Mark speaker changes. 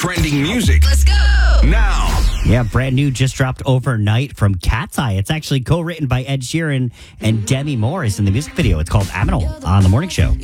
Speaker 1: trending music.
Speaker 2: Let's go!
Speaker 1: Now.
Speaker 3: Yeah, brand new, just dropped overnight from Cat's Eye. It's actually co-written by Ed Sheeran and Demi Moore is in the music video. It's called Aminal on The Morning Show.